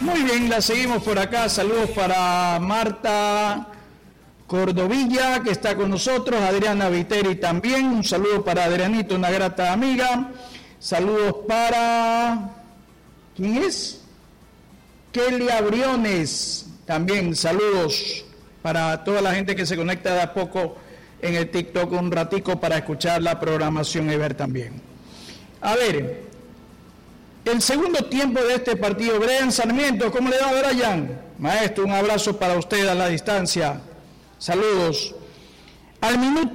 Muy bien, la seguimos por acá. Saludos para Marta Cordovilla, que está con nosotros, Adriana Viteri también. Un saludo para Adrianito, una grata amiga. Saludos para... ¿quién es? Kelly Abriones. También saludos para toda la gente que se conecta de a poco en el TikTok un ratico para escuchar la programación y ver también. A ver, el segundo tiempo de este partido, Brian Sarmiento, ¿cómo le va, Brian? Maestro, un abrazo para usted a la distancia. Saludos. Al minuto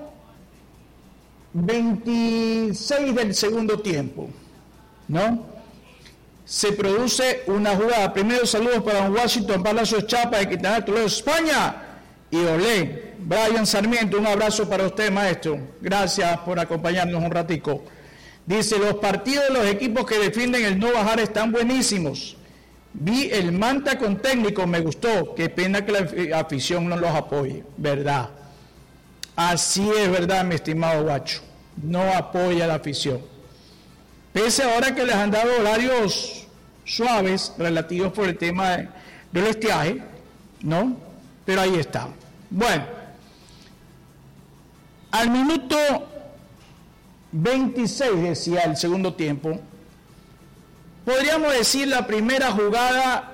26 del segundo tiempo, ¿no? Se produce una jugada. Primero, saludos para Washington Palacios Chapa de Quintana, Toledo, España. Y olé, Brian Sarmiento, un abrazo para usted, maestro. Gracias por acompañarnos un ratico. Dice, los partidos de los equipos que defienden el no bajar están buenísimos. Vi el Manta con técnico, me gustó. Qué pena que la afición no los apoye. Verdad. Así es verdad, mi estimado Guacho. No apoya a la afición. Pese ahora que les han dado horarios suaves relativos por el tema del estiaje, ¿no? Pero ahí está. Bueno, al minuto 26, decía el segundo tiempo, podríamos decir la primera jugada,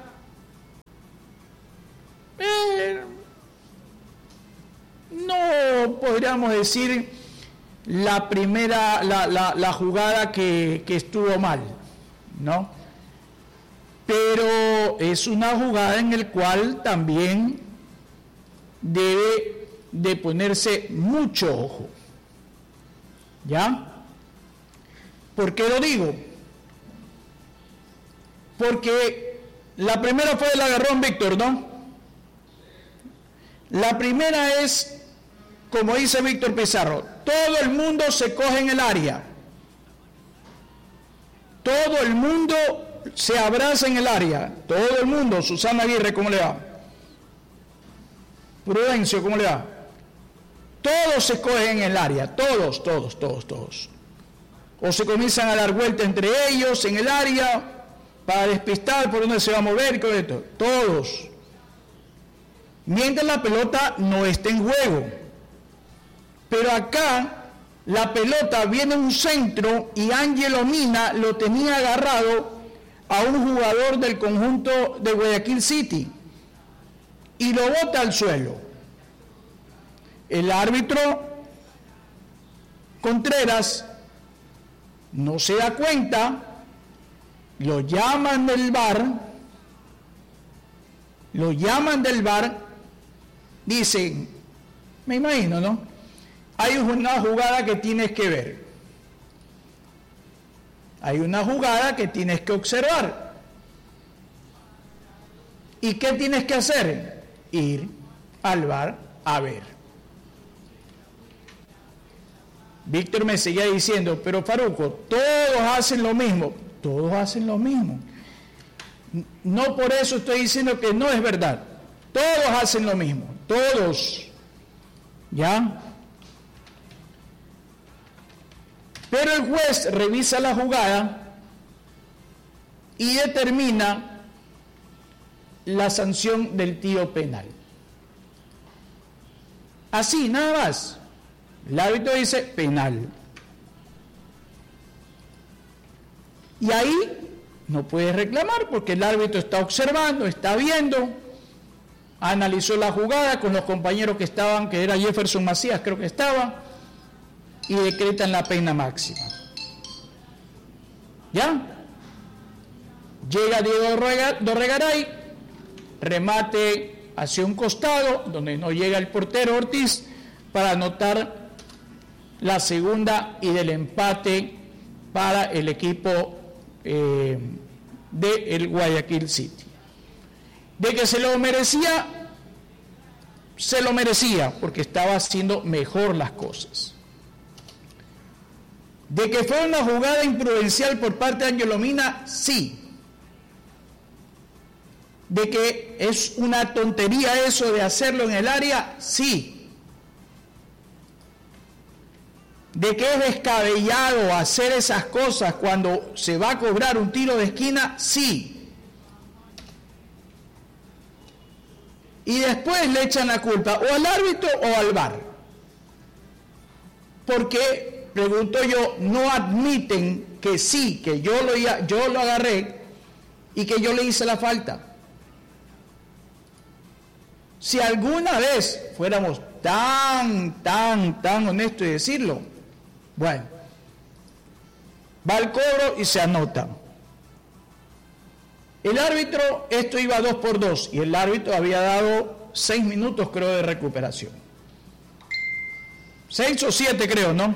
no podríamos decir la primera, la jugada que estuvo mal, ¿no? Pero es una jugada en la cual también debe de ponerse mucho ojo, ¿ya? ¿Por qué lo digo? Porque la primera fue el agarrón, Víctor, ¿no? La primera es, como dice Víctor Pizarro, todo el mundo se coge en el área. Todo el mundo se abraza en el área. Todo el mundo. Susana Aguirre, ¿cómo le va? Prudencio, ¿cómo le va? Todos se cogen en el área. Todos. O se comienzan a dar vueltas entre ellos en el área para despistar por dónde se va a mover. Todos. Mientras la pelota no esté en juego. Pero acá la pelota viene a un centro y Ángelo Mina lo tenía agarrado a un jugador del conjunto de Guayaquil City y lo bota al suelo. El árbitro Contreras no se da cuenta, lo llaman del VAR, dicen, me imagino, ¿no? Hay una jugada que tienes que ver. Hay una jugada que tienes que observar. ¿Y qué tienes que hacer? Ir al VAR a ver. Víctor me seguía diciendo, pero Faruco, todos hacen lo mismo. Todos hacen lo mismo. No por eso estoy diciendo que no es verdad. Todos hacen lo mismo. Todos. ¿Ya? Pero el juez revisa la jugada y determina la sanción del tiro penal. Así, nada más. El árbitro dice penal. Y ahí no puedes reclamar porque el árbitro está observando, está viendo, analizó la jugada con los compañeros que estaban, que era Jefferson Macías, creo que estaba, y decretan la pena máxima. ¿Ya? Llega Diego Dorregaray, remate hacia un costado, donde no llega el portero Ortiz, para anotar la segunda y del empate para el equipo del Guayaquil City. De que se lo merecía, porque estaba haciendo mejor las cosas. De que fue una jugada imprudencial por parte de Ángelo Mina, sí. De que es una tontería eso de hacerlo en el área, sí. De que es descabellado hacer esas cosas cuando se va a cobrar un tiro de esquina, sí. y después le echan la culpa o al árbitro o al VAR. Porque, pregunto yo, no admiten que sí, que yo lo agarré y que yo le hice la falta. Si alguna vez fuéramos tan honestos y decirlo, bueno, va al cobro y se anota. El árbitro, esto iba 2-2 y el árbitro había dado 6 minutos, creo, de recuperación. 6 o 7, creo, ¿no?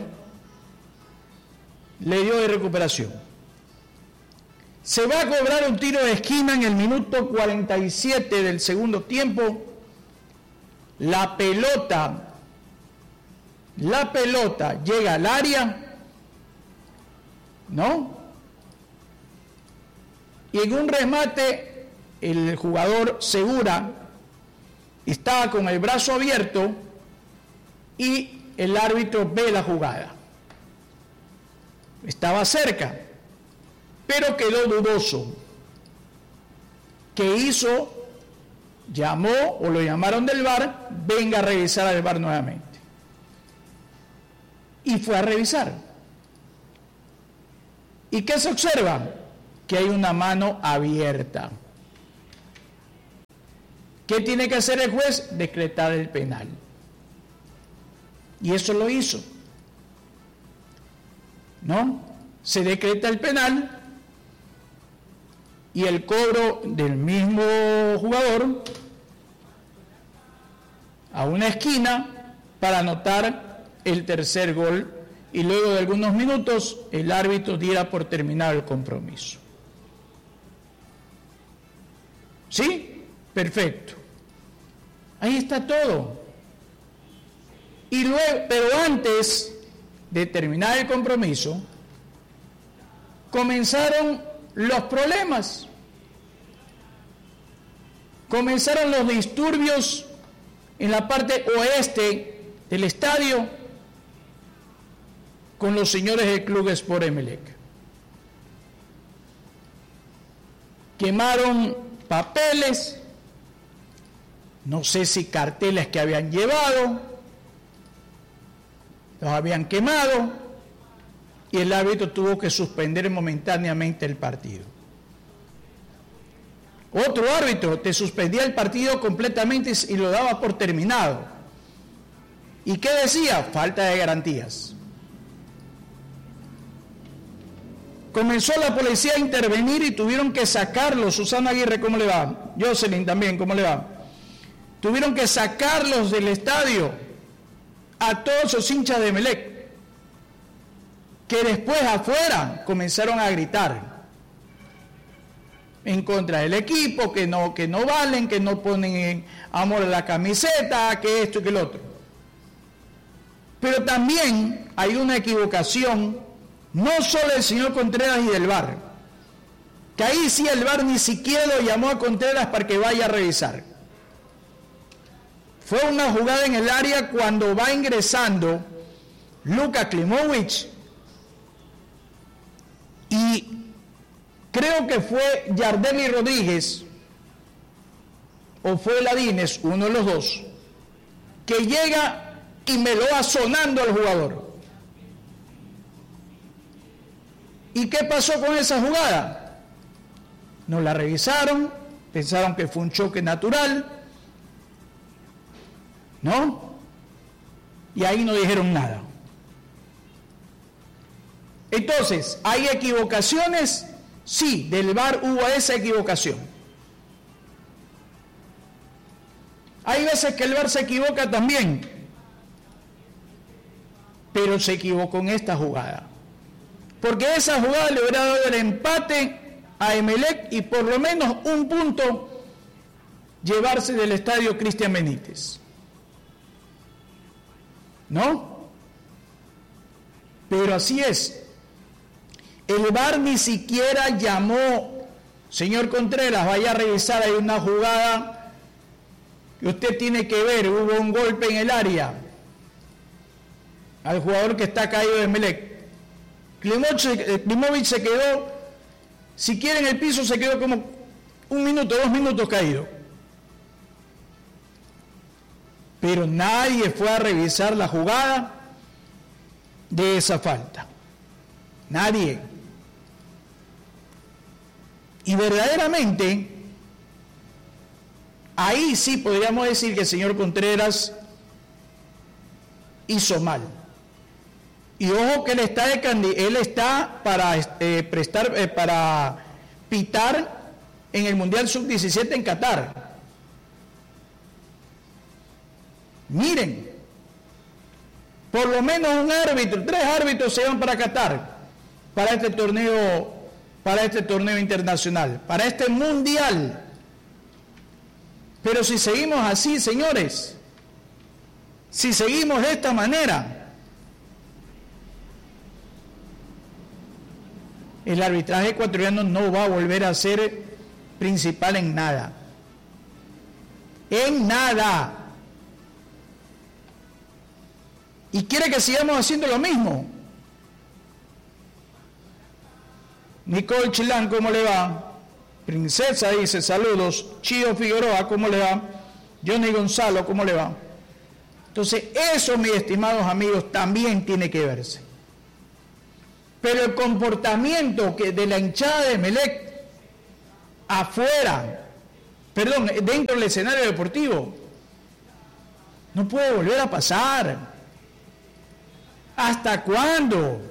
Le dio de recuperación. Se va a cobrar un tiro de esquina en el minuto 47 del segundo tiempo. La pelota llega al área, ¿no? Y en un remate, el jugador Segura estaba con el brazo abierto y el árbitro ve la jugada. Estaba cerca, pero quedó dudoso. ¿Qué hizo? Llamó o lo llamaron del VAR, venga a revisar al VAR nuevamente. Y fue a revisar. ¿Y qué se observa? Que hay una mano abierta. ¿Qué tiene que hacer el juez? Decretar el penal. Y eso lo hizo. ¿No? Se decreta el penal y el cobro del mismo jugador a una esquina para anotar el tercer gol, y luego de algunos minutos el árbitro diera por terminado el compromiso. ¿Sí? Perfecto. Ahí está todo. Y luego, pero antes de terminar el compromiso, comenzaron los problemas. Comenzaron los disturbios en la parte oeste del estadio con los señores del Club Sport Emelec. Quemaron papeles, no sé si carteles que habían llevado, los habían quemado y el árbitro tuvo que suspender momentáneamente el partido. Otro árbitro te suspendía el partido completamente y lo daba por terminado. ¿Y qué decía? Falta de garantías. Comenzó la policía a intervenir y tuvieron que sacarlos. Susana Aguirre, ¿cómo le va? Jocelyn también, ¿cómo le va? Tuvieron que sacarlos del estadio a todos esos hinchas de Emelec, que después afuera comenzaron a gritar en contra del equipo, que no valen, que no ponen en amor a la camiseta, que esto y que lo otro. Pero también hay una equivocación, no solo del señor Contreras y del VAR, que ahí sí el VAR ni siquiera lo llamó a Contreras para que vaya a revisar. Fue una jugada en el área cuando va ingresando Luka Klimovic y creo que fue Yardeli Rodríguez o fue Ladines, uno de los dos, que llega y me lo va sonando al jugador. ¿Y qué pasó con esa jugada? No la revisaron, pensaron que fue un choque natural, ¿no? Y ahí no dijeron nada. Entonces, ¿hay equivocaciones? Sí, del VAR hubo esa equivocación. Hay veces que el VAR se equivoca también, pero se equivocó en esta jugada. Porque esa jugada le hubiera dado el empate a Emelec y por lo menos un punto llevarse del estadio Cristian Benítez. ¿No? Pero así es. El VAR ni siquiera llamó, señor Contreras, vaya a revisar, hay una jugada que usted tiene que ver, hubo un golpe en el área al jugador que está caído de Emelec. Klimovic se quedó, si quiere en el piso, se quedó como 1 minuto, 2 minutos caído. pero nadie fue a revisar la jugada de esa falta. Nadie. Y verdaderamente, ahí sí podríamos decir que el señor Contreras hizo mal. Y ojo que él está para para pitar en el Mundial Sub-17 en Qatar. Miren, por lo menos un árbitro, 3 árbitros se van para Qatar, para este torneo internacional, para este mundial. Pero si seguimos así, señores, si seguimos de esta manera, el arbitraje ecuatoriano no va a volver a ser principal en nada. En nada. ¿Y quiere que sigamos haciendo lo mismo? Nicole Chilán, ¿cómo le va? Princesa dice, saludos. Chío Figueroa, ¿cómo le va? Johnny Gonzalo, ¿cómo le va? Entonces, eso, mis estimados amigos, también tiene que verse. Pero el comportamiento de la hinchada de Emelec dentro del escenario deportivo, no puede volver a pasar. ¿Hasta cuándo?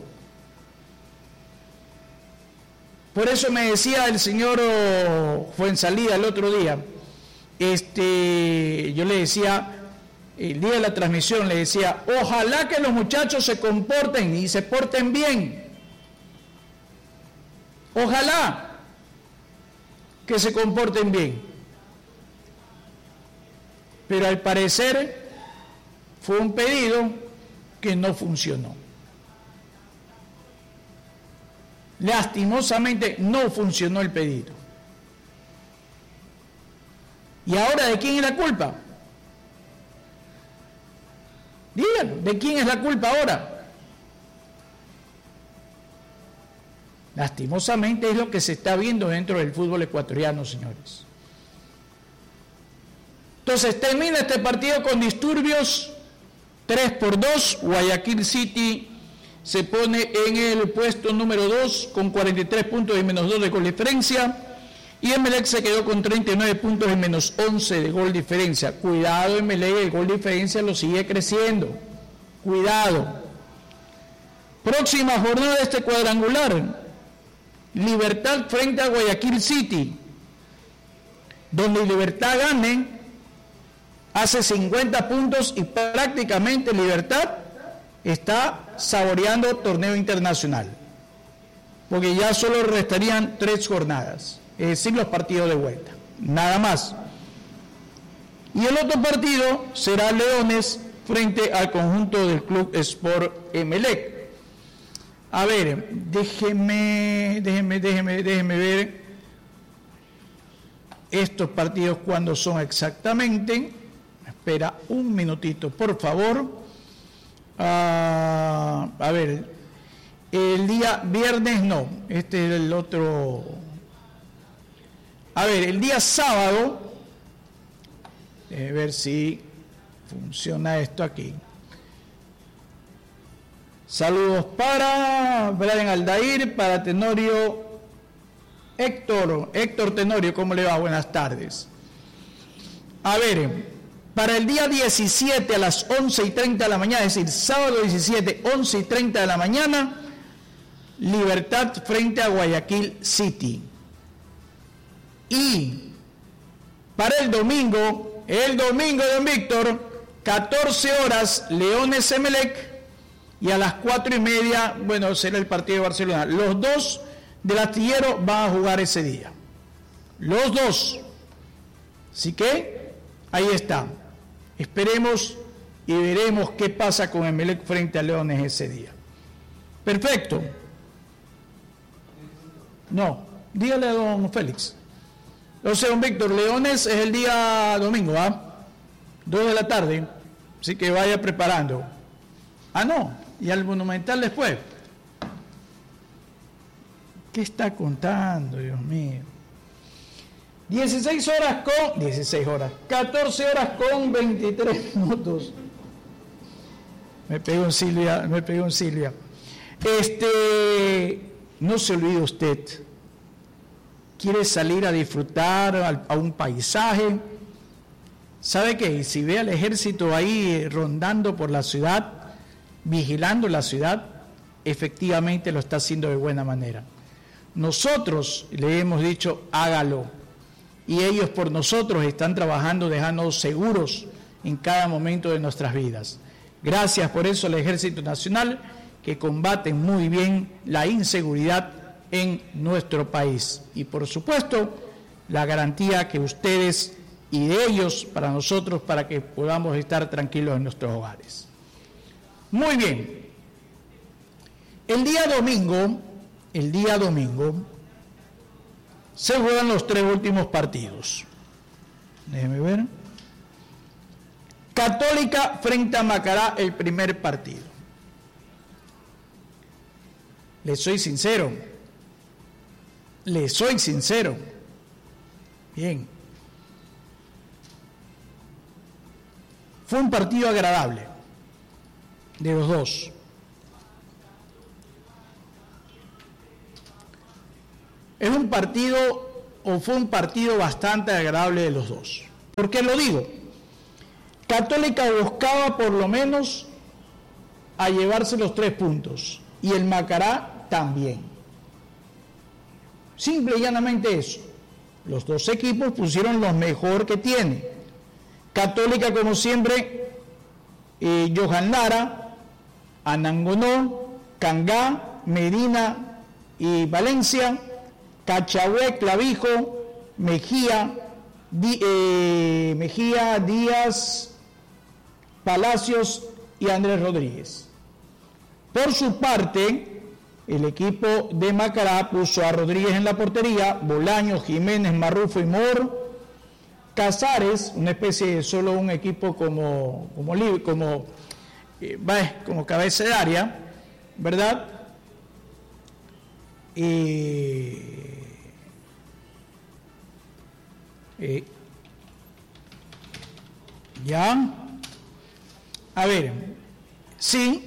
Por eso me decía el señor Fuensalida el otro día, yo le decía, el día de la transmisión le decía, ojalá que los muchachos se comporten y se porten bien. Ojalá que se comporten bien. Pero al parecer fue un pedido que no funcionó. Lastimosamente no funcionó el pedido. ¿Y ahora de quién es la culpa? Díganlo, ¿de quién es la culpa ahora? Lastimosamente es lo que se está viendo dentro del fútbol ecuatoriano, señores. Entonces termina este partido con disturbios, 3-2, Guayaquil City se pone en el puesto número 2 con 43 puntos y menos 2 de gol diferencia, y Emelec se quedó con 39 puntos y menos 11 de gol diferencia. Cuidado, Emelec, el gol diferencia lo sigue creciendo. Cuidado. Próxima jornada de este cuadrangular, Libertad frente a Guayaquil City. Donde Libertad gane, hace 50 puntos y prácticamente Libertad está saboreando torneo internacional, porque ya solo restarían 3 jornadas, es decir, los partidos de vuelta, nada más. Y el otro partido será Leones frente al conjunto del Club Sport Emelec. A ver, déjeme ver estos partidos cuándo son exactamente. Espera un minutito, por favor. A ver, el día viernes no, este es el otro. A ver, el día sábado, déjeme ver si funciona esto aquí. Saludos para Brian Aldair, para Tenorio, Héctor Tenorio, ¿cómo le va? Buenas tardes. A ver, para el día 17 a las 11:30 de la mañana, es decir, sábado 17, 11:30 de la mañana, Libertad frente a Guayaquil City. Y para el domingo, don Víctor, 14 horas, Leones Emelec, y a las 4:30, bueno, será el partido de Barcelona. Los 2 del Astillero van a jugar ese día. Los 2. Así que, ahí está. Esperemos y veremos qué pasa con Emelec frente a Leones ese día. Perfecto. No, dígale a don Félix. Entonces, don Víctor, Leones es el día domingo, ¿ah? 2 de la tarde. Así que vaya preparando. Ah, no, y al Monumental después. ¿Qué está contando, Dios mío? 14 horas con 23 minutos. Me pegó en Silvia. No se olvide usted, quiere salir a disfrutar a un paisaje. ¿Sabe qué? Si ve al ejército ahí rondando por la ciudad, vigilando la ciudad, efectivamente lo está haciendo de buena manera. Nosotros le hemos dicho, hágalo, y ellos por nosotros están trabajando, dejándonos seguros en cada momento de nuestras vidas. Gracias por eso al Ejército Nacional, que combate muy bien la inseguridad en nuestro país. Y por supuesto, la garantía que ustedes y de ellos para nosotros, para que podamos estar tranquilos en nuestros hogares. Muy bien. El día domingo, se juegan los 3 últimos partidos. Déjenme ver. Católica frente a Macará, el primer partido. Les soy sincero. Bien. Fue un partido agradable de los dos. Fue un partido bastante agradable de los dos. ¿Por qué lo digo? Católica buscaba por lo menos a llevarse los 3 puntos y el Macará también. Simple y llanamente eso. Los dos equipos pusieron lo mejor que tienen. Católica, como siempre, Johan Lara, Anangonó, Cangá, Medina y Valencia, Cachahué, Clavijo, Mejía, Díaz, Palacios y Andrés Rodríguez. Por su parte, el equipo de Macará puso a Rodríguez en la portería, Bolaños, Jiménez, Marrufo y Mor, Casares, una especie de solo un equipo como cabeza de área, ¿verdad? Ya, a ver, sí,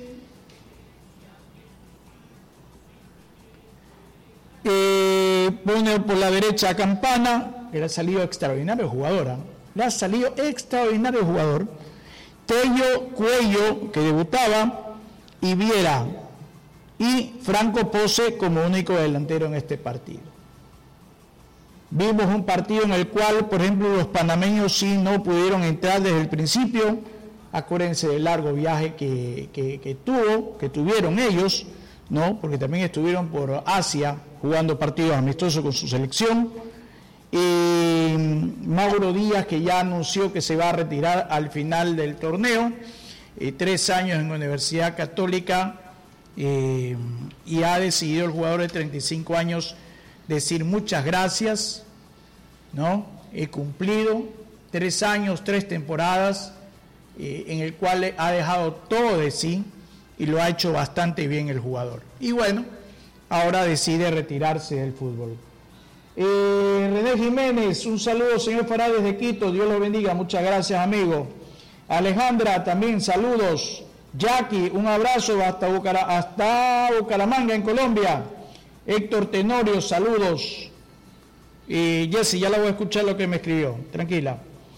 pone por la derecha a Campana, que le ha salido extraordinario jugador, Tello Cuello, que debutaba, y Viera, y Franco Pose como único delantero en este partido. Vimos un partido en el cual, por ejemplo, los panameños sí no pudieron entrar desde el principio. Acuérdense del largo viaje que tuvieron ellos, ¿no? Porque también estuvieron por Asia jugando partidos amistosos con su selección. Mauro Díaz, que ya anunció que se va a retirar al final del torneo, 3 años en la Universidad Católica, y ha decidido el jugador de 35 años decir muchas gracias, ¿no? He cumplido 3 años, 3 temporadas, en el cual ha dejado todo de sí y lo ha hecho bastante bien el jugador. Y bueno, ahora decide retirarse del fútbol. René Jiménez, un saludo, señor Fará, desde Quito, Dios lo bendiga, muchas gracias, amigo. Alejandra, también saludos. Jackie, un abrazo hasta Bucaramanga, en Colombia. Héctor Tenorio, saludos. Jessy, ya la voy a escuchar lo que me escribió, tranquila.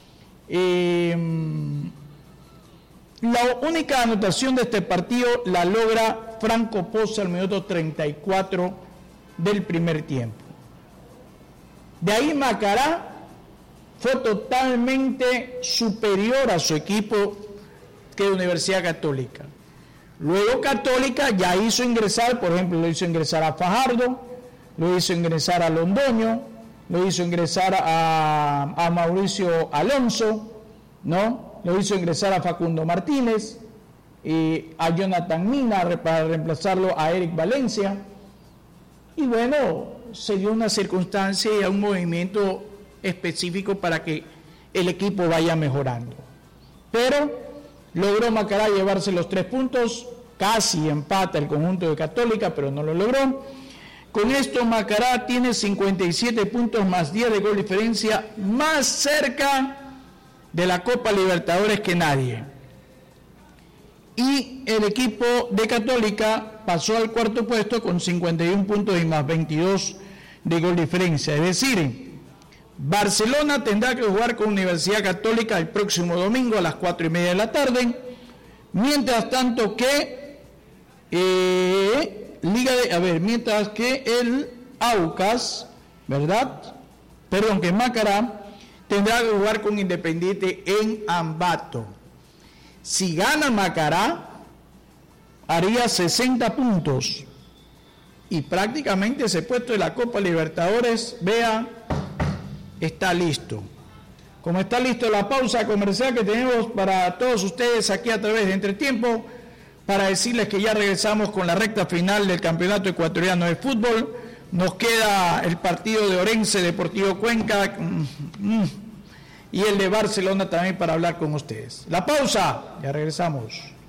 La única anotación de este partido la logra Franco Pose al minuto 34 del primer tiempo. De ahí Macará fue totalmente superior a su equipo que Universidad Católica. Luego Católica ya hizo ingresar, por ejemplo, lo hizo ingresar a Fajardo, lo hizo ingresar a Londoño, lo hizo ingresar a Mauricio Alonso, ¿no? Lo hizo ingresar a Facundo Martínez, a Jonathan Mina para reemplazarlo a Eric Valencia. Y bueno, se dio una circunstancia y un movimiento específico para que el equipo vaya mejorando. Pero logró Macará llevarse los 3 puntos, casi empata el conjunto de Católica, pero no lo logró. Con esto Macará tiene 57 puntos más 10 de gol diferencia, más cerca de la Copa Libertadores que nadie. Y el equipo de Católica pasó al cuarto puesto con 51 puntos y más 22 de gol diferencia. Es decir, Barcelona tendrá que jugar con Universidad Católica el próximo domingo a las 4:30 de la tarde, mientras tanto que mientras que el Aucas, ¿verdad? Perdón, que Macará tendrá que jugar con Independiente en Ambato. Si gana Macará, haría 60 puntos y prácticamente ese puesto de la Copa Libertadores, vea, está listo. Como está listo la pausa comercial que tenemos para todos ustedes aquí a través de Entretiempo, para decirles que ya regresamos con la recta final del Campeonato Ecuatoriano de Fútbol. Nos queda el partido de Orense Deportivo Cuenca y el de Barcelona también para hablar con ustedes. La pausa, ya regresamos.